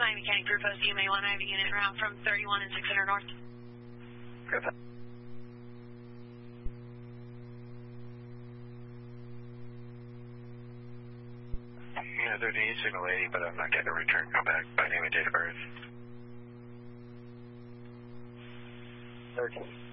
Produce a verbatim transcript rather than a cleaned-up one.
Miami County Crew Post, you may want to have a unit route from thirty-one and six hundred north. Good. Unit thirty-eight, signal eighty, but I'm not getting a return. Come back by name and date of birth. thirteen.